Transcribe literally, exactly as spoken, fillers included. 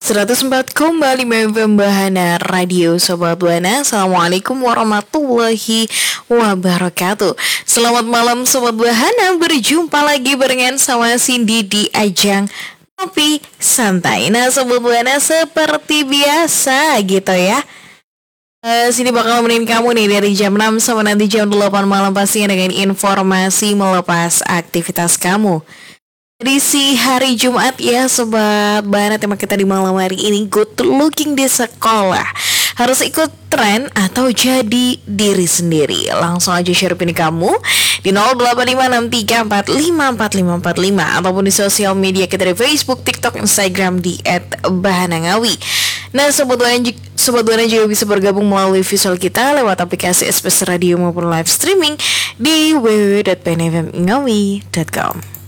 seratus empat koma lima F M Bahana Radio Sobat Buana. Assalamualaikum warahmatullahi wabarakatuh. Selamat malam Sobat Bahana. Berjumpa lagi barengan sama Cindy di ajang Ngopi Santai. Nah Sobat Buana, seperti biasa gitu ya, Uh, sini bakal nemenin kamu nih dari jam enam sampai nanti jam delapan malam, pastinya dengan informasi melepas aktivitas kamu. Edisi hari Jumat ya Sobat Bahana, tema kita di malam hari ini good looking di sekolah. Harus ikut tren atau jadi diri sendiri? Langsung aja share opini kamu di nol delapan lima enam tiga empat lima empat lima empat lima ataupun di sosial media kita di Facebook, TikTok, Instagram di et bahana ngawi. Nah Sobat Buana, Sobat Buana juga bisa bergabung melalui visual kita lewat aplikasi S P S Radio maupun live streaming di w w w dot p n f m ngawi dot com.